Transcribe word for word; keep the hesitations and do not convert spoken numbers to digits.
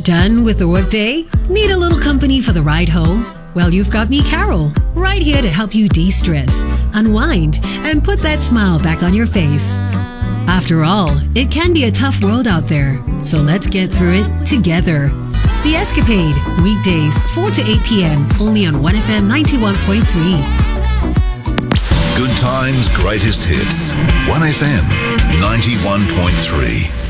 Done with the workday? Need a little company for the ride home? Well, you've got me, Carol, right here to help you de-stress, unwind, and put that smile back on your face. After all, it can be a tough world out there, so let's get through it together. The Escapade, weekdays, four to eight p.m., only on one F M ninety-one point three. Good times, greatest hits. one F M ninety-one point three.